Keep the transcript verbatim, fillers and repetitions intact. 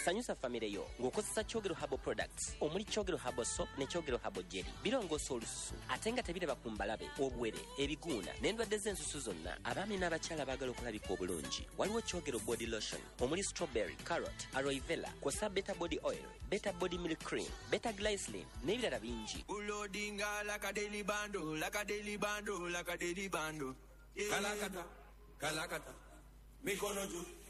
sanyusa famire yo ng'okozesa Kyogero Herbal Products omuli Kyogero Herbal Soap ne Kyogero Herbal Jelly. Birongoosa olususu ate nga tebireba ku mbalabe, obwere, ebiguuna n'endwadde z'ensusu zonna. Abaami n'abakyala baagala okulabika obulungi. Waliwo Kyogero Body Lotion omuli strawberry, carrot, aloe vera, kw'ossa Beta Body Oil, Beta Body Milk Cream, Beta Glycerin n'ebirala bingi. Ulodinga like a daily bando, like a daily bando, like a daily bando. Kalakata, kalakata, mikono juu.